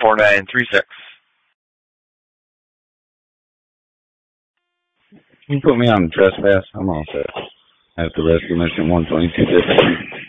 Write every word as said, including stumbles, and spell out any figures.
four nine three six. You can put me on trespass. I'm all set. I have to rescue mission one twenty-two.